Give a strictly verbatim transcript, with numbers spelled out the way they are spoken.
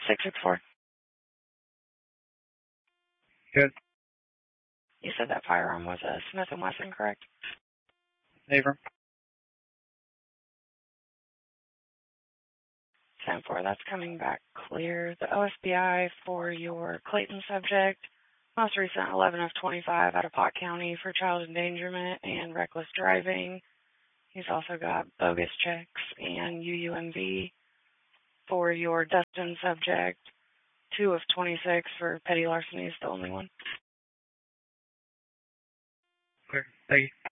six six four. Good. You said that firearm was a Smith and Wesson, correct? Neighbor. ten four, that's coming back clear. The O S B I for your Clayton subject, most recent eleven of twenty-five out of Pot County for child endangerment and reckless driving. He's also got bogus checks and U U M V for your Dustin subject, two of twenty-six for petty larceny is the only one. Okay, thank you.